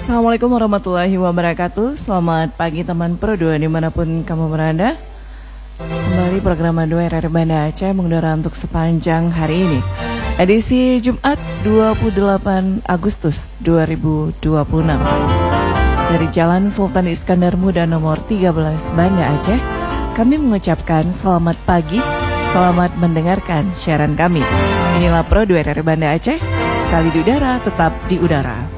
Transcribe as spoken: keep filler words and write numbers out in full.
Assalamualaikum warahmatullahi wabarakatuh. Selamat pagi teman Pro dua dimanapun kamu berada. Kembali program dua R R Banda Aceh mengudara untuk sepanjang hari ini. Edisi Jumat dua puluh delapan Agustus dua ribu dua puluh enam. Dari Jalan Sultan Iskandar Muda nomor tiga belas Banda Aceh, kami mengucapkan selamat pagi, selamat mendengarkan siaran kami. Inilah Pro dua R R Banda Aceh, sekali di udara tetap di udara.